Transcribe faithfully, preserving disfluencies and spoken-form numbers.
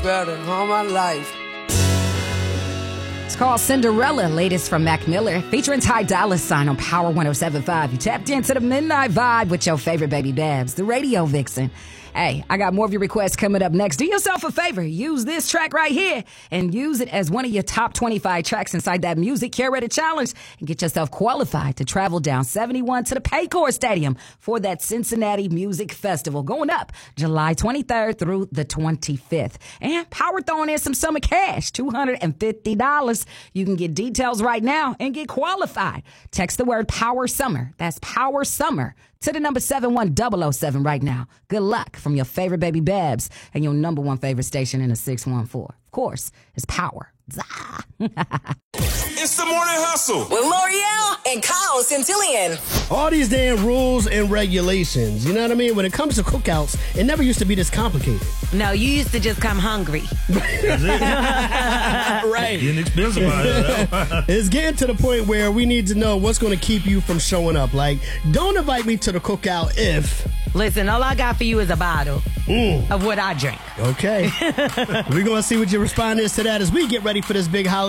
better all my life. It's called Cinderella, latest from Mac Miller, featuring Ty Dolla Sign on Power one oh seven point five. You tapped into the midnight vibe with your favorite baby Babs, the radio vixen. Hey, I got more of your requests coming up next. Do yourself a favor. Use this track right here and use it as one of your top twenty-five tracks inside that Music Curated Challenge and get yourself qualified to travel down seventy-one to the Paycor Stadium for that Cincinnati Music Festival going up July twenty-third through the twenty-fifth. And Power throwing in some summer cash, two hundred fifty dollars. You can get details right now and get qualified. Text the word Power Summer. That's Power Summer to the number seven one zero zero seven right now. Good luck from your favorite baby Babs and your number one favorite station in the six one four. Of course, it's Power. It's the Morning Hustle with L'Oreal and Kyle Centillion. All these damn rules and regulations, you know what I mean? When it comes to cookouts, it never used to be this complicated. No, you used to just come hungry. Right. Getting expensive out of It's getting to the point where we need to know what's going to keep you from showing up. Like, don't invite me to the cookout if... Listen, all I got for you is a bottle Mm. of what I drink. Okay. We're going to see what your response is to that as we get ready for this big holiday.